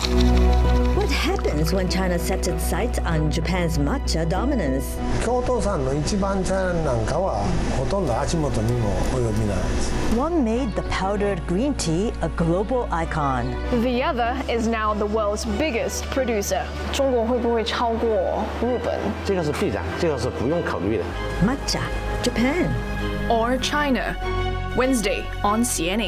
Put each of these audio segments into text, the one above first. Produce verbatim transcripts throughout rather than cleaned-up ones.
What happens when China sets its sights on Japan's matcha dominance? 京都産の一番茶なんかはほとんど足元にも及びないです。 One made the powdered green tea a global icon. The other is now the world's biggest producer. 中国会不会超过日本？ 这个是必然，这个是不用考虑的。 Matcha, Japan. Or China? Wednesday on C N A.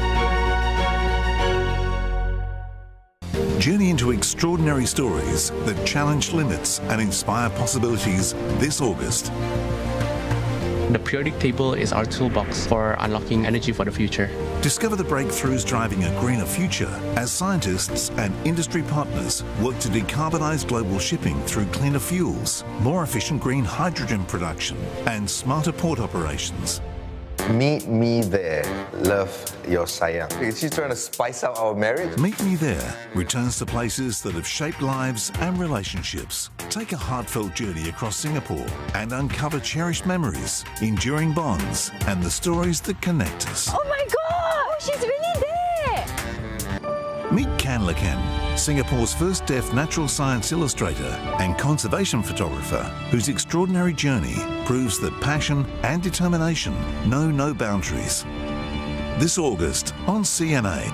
Journey into extraordinary stories that challenge limits and inspire possibilities this August. The periodic table is our toolbox for unlocking energy for the future. Discover the breakthroughs driving a greener future as scientists and industry partners work to decarbonize global shipping through cleaner fuels, more efficient green hydrogen production, and smarter port operations. Meet me there. Love your sayang. She's trying to spice up our marriage. Meet Me There returns to places that have shaped lives and relationships. Take a heartfelt journey across Singapore and uncover cherished memories, enduring bonds, and the stories that connect us. Oh my God! She's really there! Meet Kan Lakan, Singapore's first deaf natural science illustrator and conservation photographer, whose extraordinary journey proves that passion and determination know no boundaries. This August on C N A.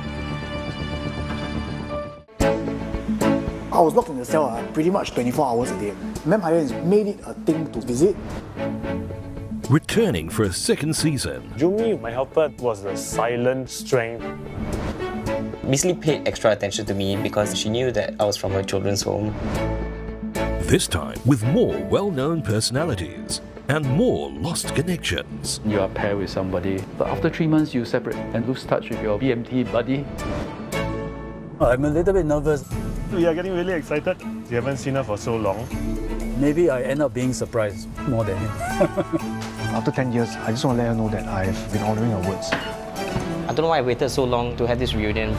I was locked in the cell uh, pretty much twenty-four hours a day. Vampire has made it a thing to visit. Returning for a second season. Jumi, my helper, was the silent strength. Miss Lee paid extra attention to me because she knew that I was from a children's home. This time with more well-known personalities and more lost connections. You are paired with somebody, but after three months you separate and lose touch with your B M T buddy. I'm a little bit nervous. We are getting really excited. We haven't seen her for so long. Maybe I end up being surprised more than him. After ten years, I just want to let her know that I've been honoring her words. I don't know why I waited so long to have this reunion.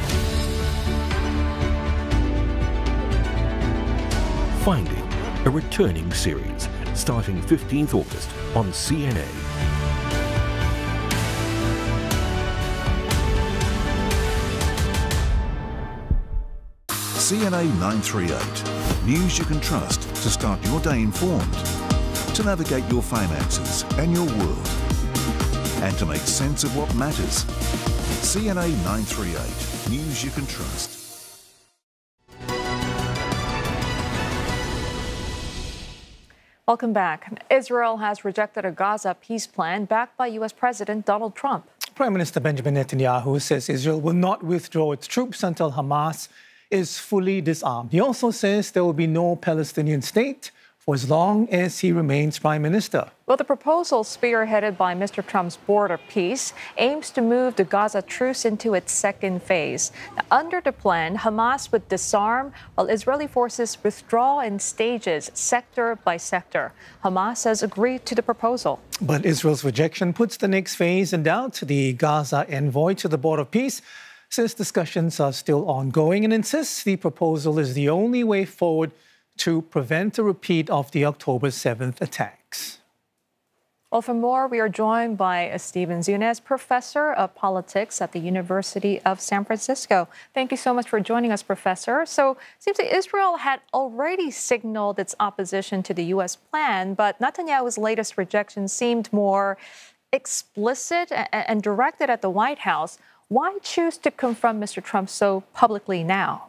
Finding, a returning series, starting fifteenth August on C N A. C N A nine thirty-eight. News you can trust to start your day informed, to navigate your finances and your world, and to make sense of what matters. C N A nine thirty-eight. News you can trust. Welcome back. Israel has rejected a Gaza peace plan backed by U S President Donald Trump. Prime Minister Benjamin Netanyahu says Israel will not withdraw its troops until Hamas is fully disarmed. He also says there will be no Palestinian state for as long as he remains Prime Minister. Well, the proposal, spearheaded by Mister Trump's border peace, aims to move the Gaza truce into its second phase. Now, under the plan, Hamas would disarm while Israeli forces withdraw in stages, sector by sector. Hamas has agreed to the proposal. But Israel's rejection puts the next phase in doubt. The Gaza envoy to the border peace says discussions are still ongoing and insists the proposal is the only way forward to prevent a repeat of the October seventh attacks. Well, for more, we are joined by Steven Zunes, professor of politics at the University of San Francisco. Thank you so much for joining us, Professor. So it seems that Israel had already signaled its opposition to the U S plan, but Netanyahu's latest rejection seemed more explicit and directed at the White House. Why choose to confront Mister Trump so publicly now?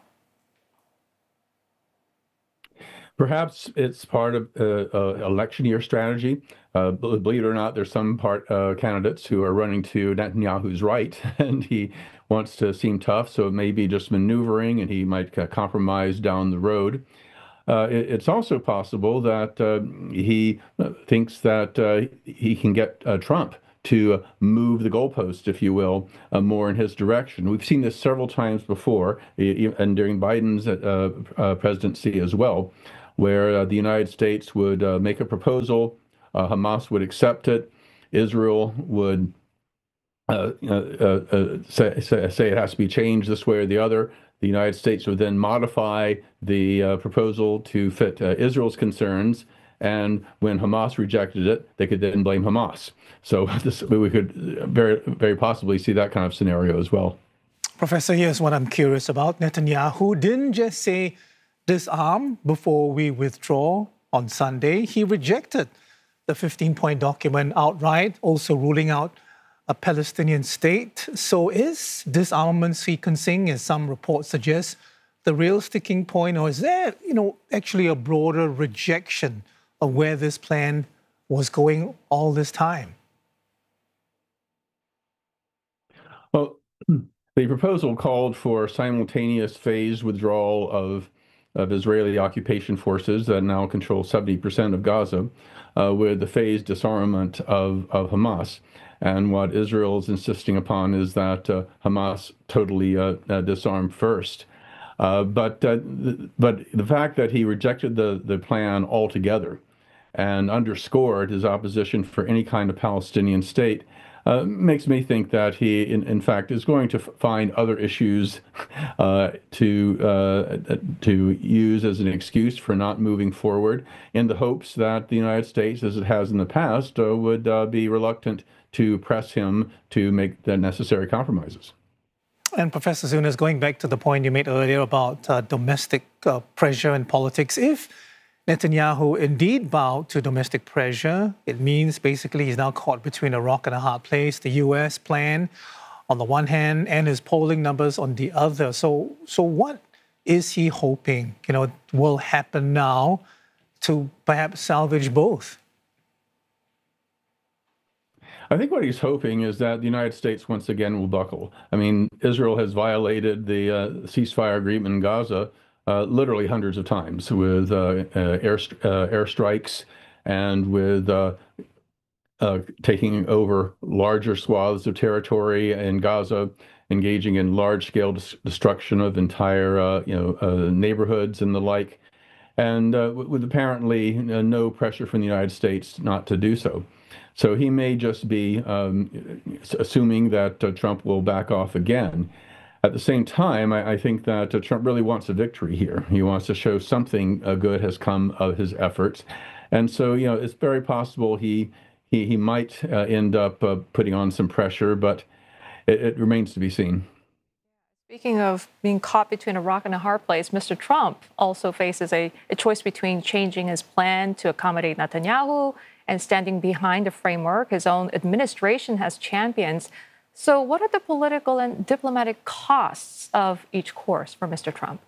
Perhaps it's part of uh, uh, election year strategy. Uh, believe it or not, there's some part uh, candidates who are running to Netanyahu's right, and he wants to seem tough, so it may be just maneuvering, and he might uh, compromise down the road. Uh, it, it's also possible that uh, he thinks that uh, he can get uh, Trump to uh, move the goalpost, if you will, uh, more in his direction. We've seen this several times before, and during Biden's uh, uh, presidency as well, where uh, the United States would uh, make a proposal, uh, Hamas would accept it, Israel would uh, uh, uh, say, say, say it has to be changed this way or the other. The United States would then modify the uh, proposal to fit uh, Israel's concerns, and when Hamas rejected it, they could then blame Hamas. So this, we could very, very possibly see that kind of scenario as well. Professor, here's what I'm curious about. Netanyahu didn't just say disarm before we withdraw on Sunday. He rejected the fifteen-point document outright, also ruling out a Palestinian state. So is disarmament sequencing, as some reports suggest, the real sticking point, or is there, you know, actually a broader rejection of where this plan was going all this time? Well, the proposal called for simultaneous phased withdrawal of, of Israeli occupation forces that now control seventy percent of Gaza, uh, with the phased disarmament of, of Hamas. And what Israel is insisting upon is that uh, Hamas totally uh, uh, disarm first. Uh, but uh, th- but the fact that he rejected the, the plan altogether and underscored his opposition for any kind of Palestinian state uh, makes me think that he, in, in fact, is going to f- find other issues uh, to uh, to use as an excuse for not moving forward, in the hopes that the United States, as it has in the past, uh, would uh, be reluctant to press him to make the necessary compromises. And Professor Zunas, going back to the point you made earlier about uh, domestic uh, pressure in politics, if Netanyahu indeed bowed to domestic pressure, it means basically he's now caught between a rock and a hard place. The U S plan on the one hand and his polling numbers on the other. So, so what is he hoping, you know, will happen now to perhaps salvage both? I think what he's hoping is that the United States once again will buckle. I mean, Israel has violated the uh, ceasefire agreement in Gaza uh, literally hundreds of times with uh, uh, air uh, airstrikes and with uh, uh, taking over larger swaths of territory in Gaza, engaging in large-scale des- destruction of entire uh, you know uh, neighborhoods and the like, and uh, with apparently uh, no pressure from the United States not to do so. So he may just be um, assuming that uh, Trump will back off again. At the same time, I, I think that uh, Trump really wants a victory here. He wants to show something uh, good has come of his efforts. And so, you know, it's very possible he he, he might uh, end up uh, putting on some pressure, but it, it remains to be seen. Speaking of being caught between a rock and a hard place, Mister Trump also faces a, a choice between changing his plan to accommodate Netanyahu and standing behind the framework his own administration has championed. So what are the political and diplomatic costs of each course for Mister Trump?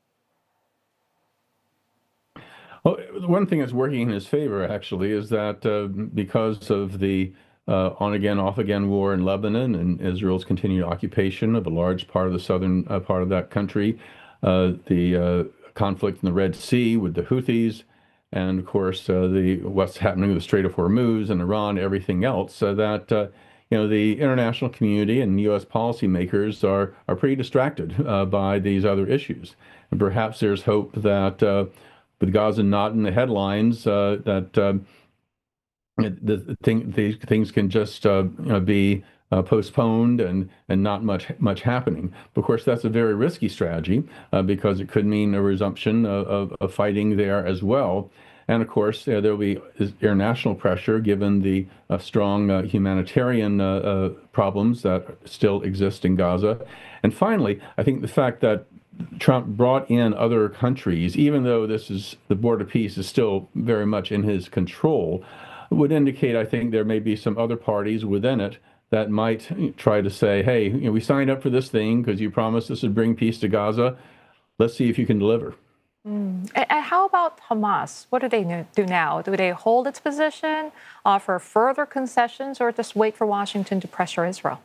Well, one thing that's working in his favor, actually, is that uh, because of the uh, on-again, off-again war in Lebanon and Israel's continued occupation of a large part of the southern uh, part of that country, uh, the uh, conflict in the Red Sea with the Houthis, and of course, uh, the what's happening with the Strait of Hormuz and Iran, everything else, uh, that uh, you know the international community and U S policymakers are are pretty distracted uh, by these other issues. And perhaps there's hope that uh, with Gaza not in the headlines, uh, that uh, the thing these things can just uh, you know, be Uh, postponed and and not much much happening. Of course, that's a very risky strategy uh, because it could mean a resumption of, of, of fighting there as well. And of course, uh, there will be international pressure given the uh, strong uh, humanitarian uh, uh, problems that still exist in Gaza. And finally, I think the fact that Trump brought in other countries, even though this is the border peace is still very much in his control, would indicate, I think, there may be some other parties within it that might try to say, hey, you know, we signed up for this thing because you promised this would bring peace to Gaza. Let's see if you can deliver. Mm. And how about Hamas? What do they do now? Do they hold its position, offer further concessions, or just wait for Washington to pressure Israel?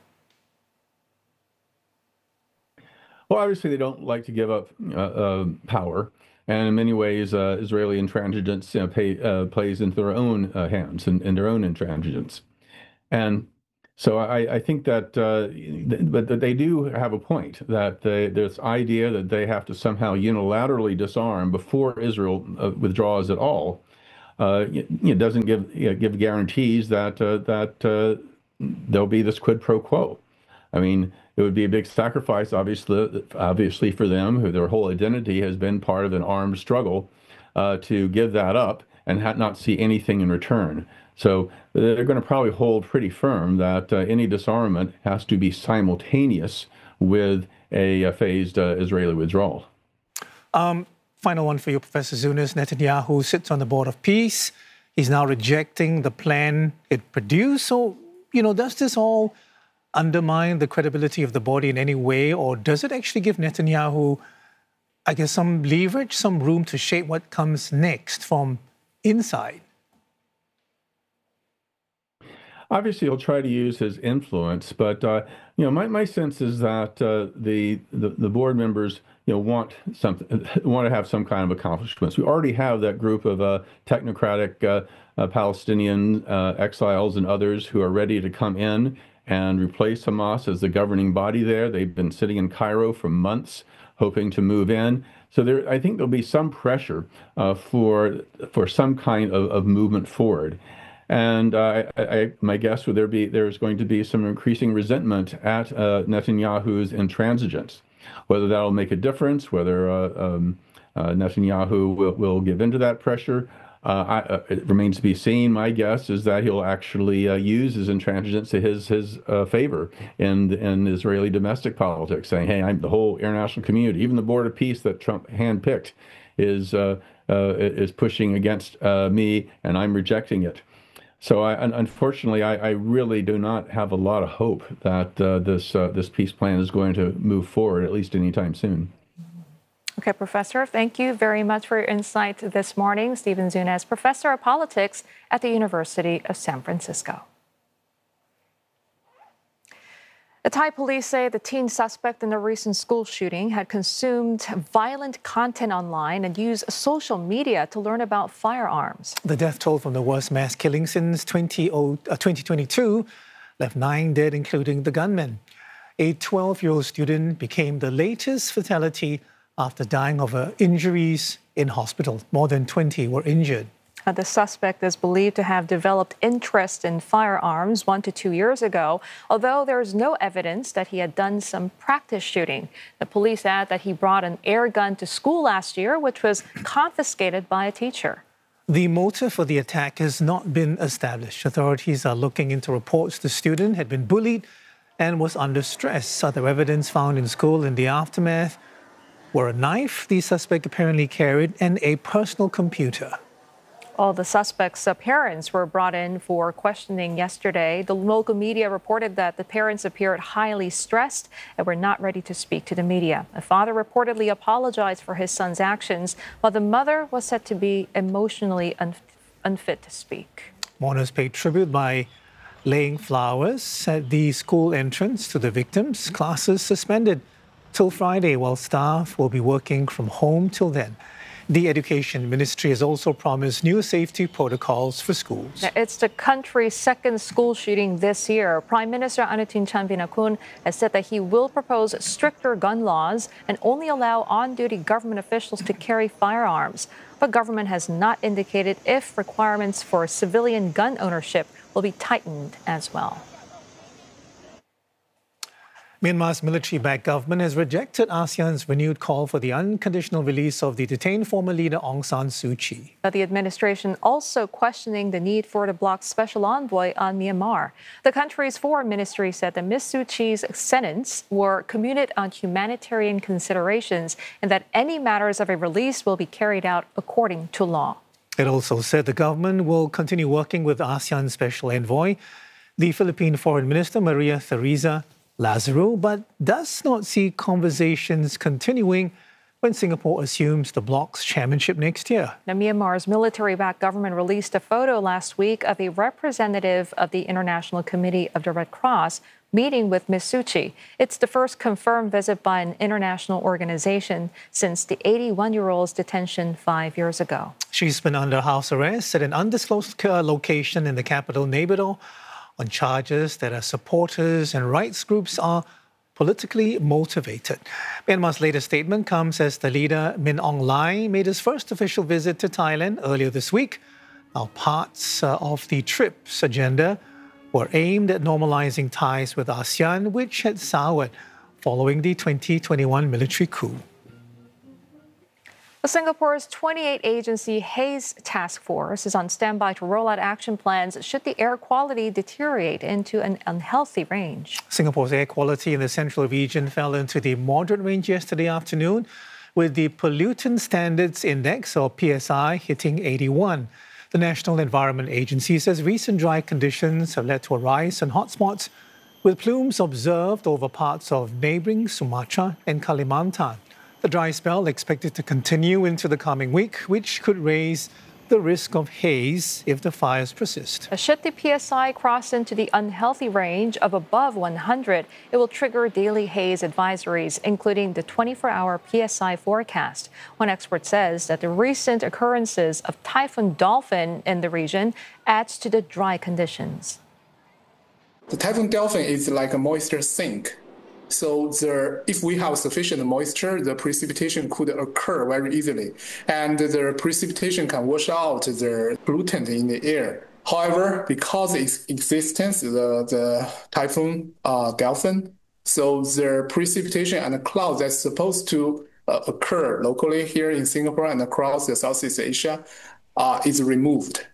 Well, obviously, they don't like to give up uh, uh, power. And in many ways, uh, Israeli intransigence you know, pay, uh, plays into their own uh, hands and, and their own intransigence. And So I, I think that, uh, th- but that they do have a point, that they, this idea that they have to somehow unilaterally disarm before Israel uh, withdraws at all, uh, it, it doesn't give you know, give guarantees that uh, that uh, there'll be this quid pro quo. I mean, it would be a big sacrifice, obviously, obviously for them, who their whole identity has been part of an armed struggle, uh, to give that up and ha- not see anything in return. So they're going to probably hold pretty firm that uh, any disarmament has to be simultaneous with a, a phased uh, Israeli withdrawal. Um, final one for you, Professor Zunas. Netanyahu sits on the Board of Peace. He's now rejecting the plan it produced. So, you know, does this all undermine the credibility of the body in any way, or does it actually give Netanyahu, I guess, some leverage, some room to shape what comes next from inside? Obviously, he'll try to use his influence, but uh, you know, my, my sense is that uh, the, the the board members, you know, want something, want to have some kind of accomplishments. We already have that group of uh, technocratic uh, uh, Palestinian uh, exiles and others who are ready to come in and replace Hamas as the governing body there. They've been sitting in Cairo for months, hoping to move in. So there, I think there'll be some pressure uh, for for some kind of, of movement forward. And uh, I, I, my guess would there be there's going to be some increasing resentment at uh, Netanyahu's intransigence. Whether that'll make a difference, whether uh, um, uh, Netanyahu will, will give into that pressure, uh, I, uh, it remains to be seen. My guess is that he'll actually uh, use his intransigence to his his uh, favor in in Israeli domestic politics, saying, "Hey, I'm the whole international community, even the Board of Peace that Trump handpicked, is uh, uh, is pushing against uh, me, and I'm rejecting it." So, I, unfortunately, I, I really do not have a lot of hope that uh, this uh, this peace plan is going to move forward, at least anytime soon. Okay, Professor, thank you very much for your insight this morning. Steven Zunas, Professor of Politics at the University of San Francisco. The Thai police say the teen suspect in the recent school shooting had consumed violent content online and used social media to learn about firearms. The death toll from the worst mass killing since twenty twenty-two left nine dead, including the gunman. A twelve-year-old student became the latest fatality after dying of uh, injuries in hospital. More than twenty were injured. Uh, the suspect is believed to have developed interest in firearms one to two years ago, although there is no evidence that he had done some practice shooting. The police add that he brought an air gun to school last year, which was confiscated by a teacher. The motive for the attack has not been established. Authorities are looking into reports the student had been bullied and was under stress. Other evidence found in school in the aftermath were a knife the suspect apparently carried and a personal computer. All the suspects' parents were brought in for questioning yesterday. The local media reported that the parents appeared highly stressed and were not ready to speak to the media. The father reportedly apologized for his son's actions, while the mother was said to be emotionally un- unfit to speak. Mourners paid tribute by laying flowers at the school entrance to the victims. Classes suspended till Friday, while staff will be working from home till then. The Education Ministry has also promised new safety protocols for schools. It's the country's second school shooting this year. Prime Minister Anutin Charnvirakul has said that he will propose stricter gun laws and only allow on-duty government officials to carry firearms. But government has not indicated if requirements for civilian gun ownership will be tightened as well. Myanmar's military-backed government has rejected ASEAN's renewed call for the unconditional release of the detained former leader Aung San Suu Kyi. But the administration also questioning the need for the bloc's special envoy on Myanmar. The country's foreign ministry said that Miz Suu Kyi's sentence were commuted on humanitarian considerations and that any matters of a release will be carried out according to law. It also said the government will continue working with ASEAN special envoy, the Philippine Foreign Minister Maria Theresa Lazaro, but does not see conversations continuing when Singapore assumes the bloc's chairmanship next year. Now, Myanmar's military-backed government released a photo last week of a representative of the International Committee of the Red Cross meeting with Miz Suu Kyi. It's the first confirmed visit by an international organization since the eighty-one-year-old's detention five years ago. She's been under house arrest at an undisclosed location in the capital, Naypyidaw, on charges that her supporters and rights groups are politically motivated. Myanmar's latest statement comes as the leader, Min Aung Hlaing, made his first official visit to Thailand earlier this week. Now, parts uh, of the trip's agenda were aimed at normalizing ties with ASEAN, which had soured following the twenty twenty-one military coup. Singapore's twenty-eight agency Haze Task Force is on standby to roll out action plans should the air quality deteriorate into an unhealthy range. Singapore's air quality in the central region fell into the moderate range yesterday afternoon, with the Pollutant Standards Index, or P S I, hitting eighty-one. The National Environment Agency says recent dry conditions have led to a rise in hotspots, with plumes observed over parts of neighbouring Sumatra and Kalimantan. The dry spell expected to continue into the coming week, which could raise the risk of haze if the fires persist. Should the P S I cross into the unhealthy range of above one hundred, it will trigger daily haze advisories, including the twenty-four hour P S I forecast. One expert says that the recent occurrences of Typhoon Dolphin in the region adds to the dry conditions. The Typhoon Dolphin is like a moisture sink. So the, if we have sufficient moisture, the precipitation could occur very easily. And the precipitation can wash out the pollutant in the air. However, because of its existence, the, the Typhoon uh, Dolphin, so the precipitation and the cloud that's supposed to uh, occur locally here in Singapore and across the Southeast Asia uh, is removed.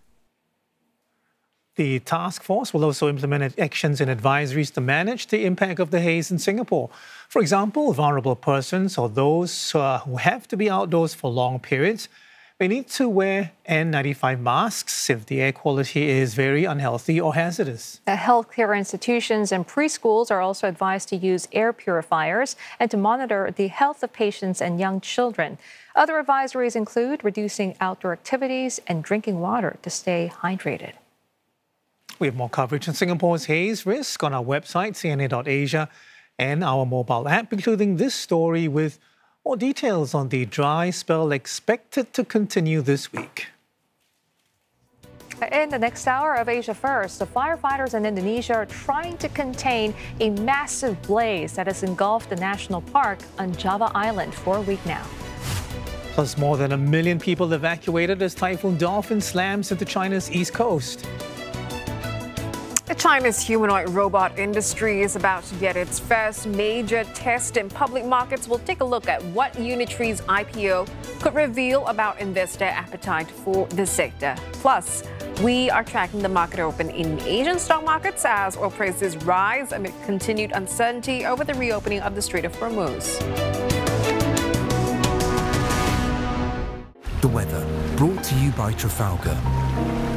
The task force will also implement actions and advisories to manage the impact of the haze in Singapore. For example, vulnerable persons or those uh, who have to be outdoors for long periods may need to wear N ninety-five masks if the air quality is very unhealthy or hazardous. Uh, healthcare institutions and preschools are also advised to use air purifiers and to monitor the health of patients and young children. Other advisories include reducing outdoor activities and drinking water to stay hydrated. We have more coverage on Singapore's haze risk on our website, C N A dot Asia, and our mobile app, including this story with more details on the dry spell expected to continue this week. In the next hour of Asia First, the firefighters in Indonesia are trying to contain a massive blaze that has engulfed the national park on Java Island for a week now. Plus, more than a million people evacuated as Typhoon Dolphin slams into China's east coast. China's humanoid robot industry is about to get its first major test in public markets. We'll take a look at what Unitree's I P O could reveal about investor appetite for the sector. Plus, we are tracking the market open in Asian stock markets as oil prices rise amid continued uncertainty over the reopening of the Strait of Hormuz. The weather, brought to you by Trafalgar.